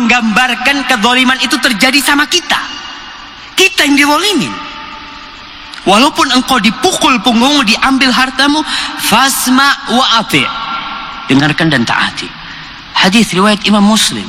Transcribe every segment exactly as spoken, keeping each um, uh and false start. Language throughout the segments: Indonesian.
menggambarkan kezaliman itu terjadi sama kita. Kita yang dizalimin. Walaupun engkau dipukul punggungmu, diambil hartamu, fasma wa ati', dengarkan dan taati. Hadis riwayat Imam Muslim.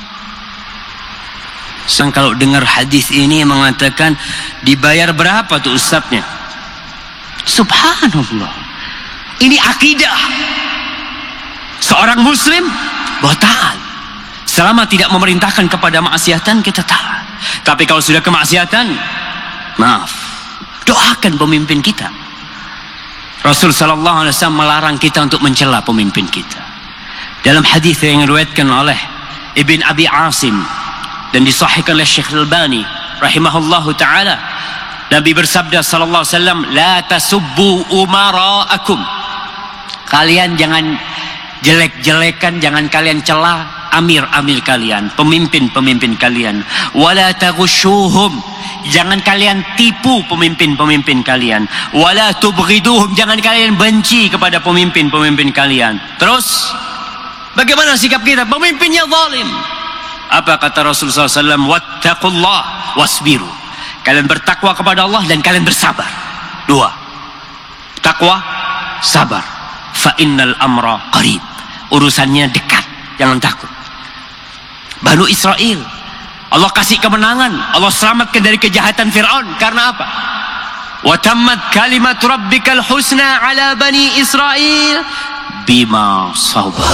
Sang kalau dengar hadis ini mengatakan dibayar berapa tuh ustadznya? Subhanallah. Ini akidah seorang muslim bahwa taat. Selama tidak memerintahkan kepada maksiatan, kita taat. Tapi kalau sudah kemaksiatan, maaf, doakan pemimpin kita. Rasul sallallahu alaihi wasallam melarang kita untuk mencela pemimpin kita. Dalam hadis yang diriwayatkan oleh Ibn Abi Asim dan disahihkan oleh Syekh Al-Albani rahimahullahu taala, Nabi bersabda sallallahu alaihi wasallam, la tasubbu umara'akum. Kalian jangan jelek-jelekan, jangan kalian cela amir-amir kalian, pemimpin-pemimpin kalian. Wala taghushuhum, jangan kalian tipu pemimpin-pemimpin kalian. Wala tubghiduhum, jangan kalian benci kepada pemimpin-pemimpin kalian. Terus bagaimana sikap kita? Pemimpinnya zalim. Apa kata Rasulullah sallallahu alaihi wasallam? Wattaqullah wasbiru. Kalian bertakwa kepada Allah dan kalian bersabar. Dua. Takwa, sabar. Fa innal amra qarib. Urusannya dekat, jangan takut. Banu Israel, Allah kasih kemenangan, Allah selamatkan dari kejahatan Fir'aun. Karena apa? Wa tammat kalimat rabbikal husna ala bani Israel bima sabar.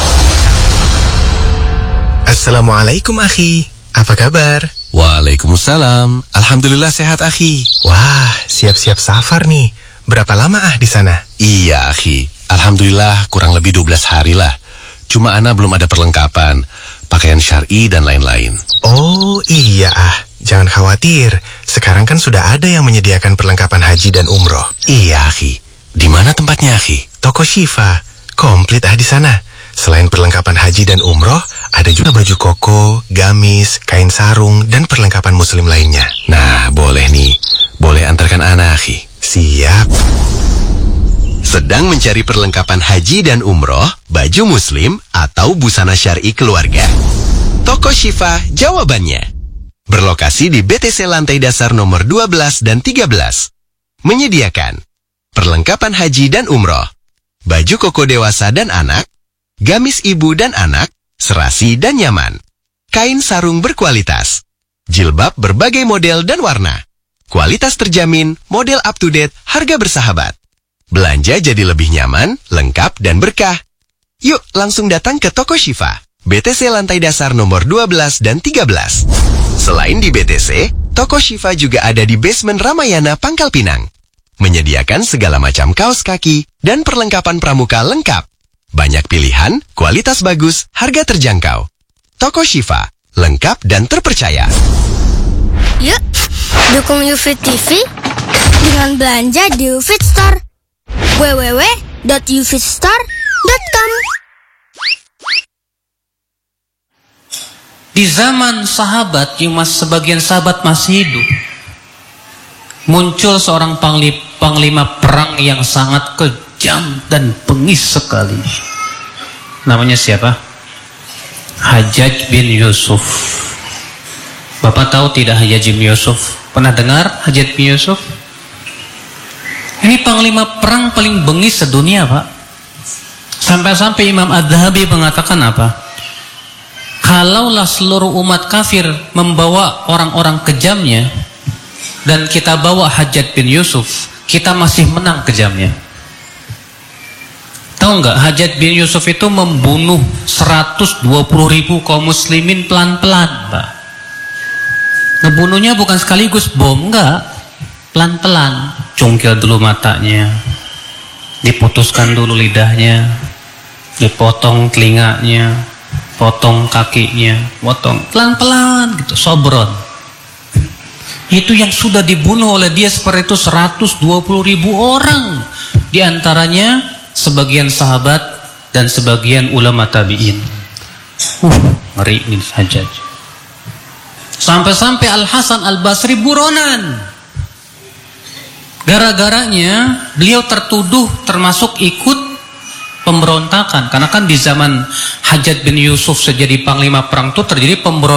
Assalamualaikum akhi, apa kabar? Waalaikumsalam, alhamdulillah sehat akhi. Wah, siap-siap safar nih. Berapa lama ah di sana? Iya akhi, alhamdulillah kurang lebih dua belas hari lah. Cuma ana belum ada perlengkapan, pakaian syar'i dan lain-lain. Oh iya ah, jangan khawatir. Sekarang kan sudah ada yang menyediakan perlengkapan haji dan umroh. Iya akhi, di mana tempatnya akhi? Toko Syifa, komplit ah di sana. Selain perlengkapan haji dan umroh, ada juga baju koko, gamis, kain sarung, dan perlengkapan muslim lainnya. Nah, boleh nih. Boleh antarkan ana akhi? Siap. Sedang mencari perlengkapan haji dan umroh, baju muslim, atau busana syar'i keluarga? Toko Syifa jawabannya. Berlokasi di B T C lantai dasar nomor dua belas dan tiga belas. Menyediakan perlengkapan haji dan umroh, baju koko dewasa dan anak, gamis ibu dan anak, serasi dan nyaman, kain sarung berkualitas, jilbab berbagai model dan warna, kualitas terjamin, model up to date, harga bersahabat. Belanja jadi lebih nyaman, lengkap, dan berkah. Yuk langsung datang ke Toko Syifa, B T C lantai dasar nomor dua belas dan tiga belas. Selain di B T C, Toko Syifa juga ada di basement Ramayana, Pangkal Pinang. Menyediakan segala macam kaos kaki dan perlengkapan pramuka lengkap. Banyak pilihan, kualitas bagus, harga terjangkau. Toko Syifa, lengkap dan terpercaya. Yuk, dukung UFIT T V dengan belanja di UFIT Store. w w w dot ufitstore dot com. Di zaman sahabat yang mas, sebagian sahabat masih hidup, muncul seorang pangli, panglima perang yang sangat kejam dan bengis sekali. Namanya siapa? Hajjaj bin Yusuf. Bapak tahu tidak Hajjaj bin Yusuf? Pernah dengar Hajjaj bin Yusuf? Ini panglima perang paling bengis sedunia, Pak. Sampai-sampai Imam Adz-Dzahabi mengatakan apa? Kalaulah seluruh umat kafir membawa orang-orang kejamnya dan kita bawa Hajjaj bin Yusuf, kita masih menang kejamnya. Tahu nggak, Hajjaj bin Yusuf itu membunuh seratus dua puluh ribu kaum muslimin pelan-pelan, Pak. Ngebunuhnya bukan sekaligus bom, enggak. Pelan-pelan. Cungkil dulu matanya, diputuskan dulu lidahnya, dipotong telinganya, potong kakinya, potong pelan-pelan gitu, sobron. Itu yang sudah dibunuh oleh dia seperti itu seratus dua puluh ribu orang. Di antaranya sebagian sahabat dan sebagian ulama tabi'in. Uh, ngeri ini saja. Sampai-sampai Al-Hasan Al-Basri buronan. Gara-garanya beliau tertuduh termasuk ikut pemberontakan. Karena kan di zaman Hajjaj bin Yusuf jadi panglima perang itu terjadi pemberontakan.